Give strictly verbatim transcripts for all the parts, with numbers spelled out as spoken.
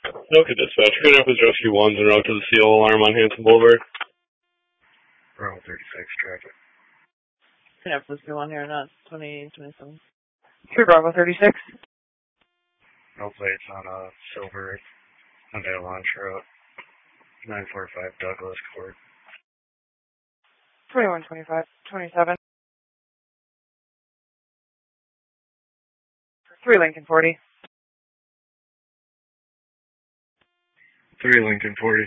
Okay, dispatch. Grand Rapids Rescue one's en route to the C O alarm on Hanson Boulevard. Bravo thirty-six, traffic. Grand Rapids Rescue one here, not twenty twenty-seven. Three Bravo thirty-six. No plates on a silver Hyundai Elantra, nine forty-five Douglas Court. twenty-one twenty-five, twenty-seven. three Lincoln forty. three Lincoln forty.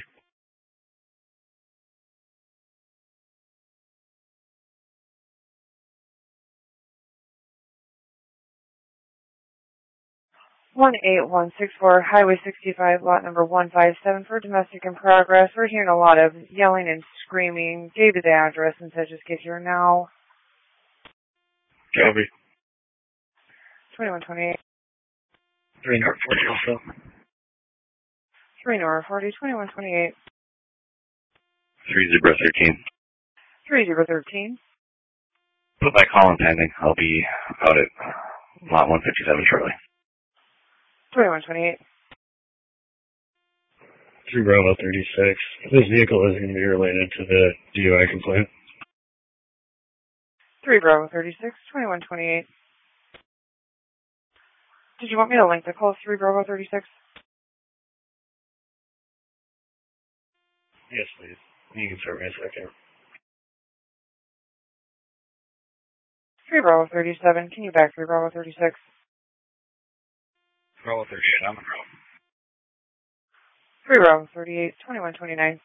one eight one six four, Highway sixty-five, lot number one five seven for domestic in progress. We're hearing a lot of yelling and screaming. Gave you the address and said just get here now. Copy. twenty-one twenty-eight. three North forty also. three North forty, twenty-one twenty-eight. three zero thirteen. three zero thirteen. Put my call in pending. I'll be out at lot one fifty-seven shortly. twenty-one twenty-eight. three Bravo thirty-six. This vehicle is going to be related to the D U I complaint. three Bravo thirty-six, twenty-one twenty-eight. Did you want me to link the call three Bravo thirty-six? Yes, please. You can start me a second. three Bravo thirty-seven. Can you back three Bravo thirty-six? Bravo thirty-eight, I'm in route. three Bravo thirty-eight, twenty-one twenty-nine.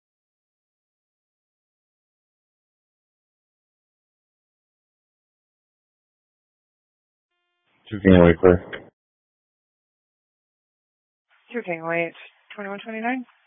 two Gangway clear. two King Wait, twenty-one twenty-nine.